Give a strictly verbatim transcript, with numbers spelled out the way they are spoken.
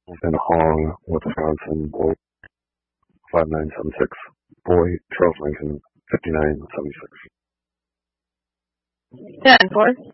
in Hong, Wisconsin, boy five nine seven six. Boy Charles Lincoln fifty nine seventy six. ten four.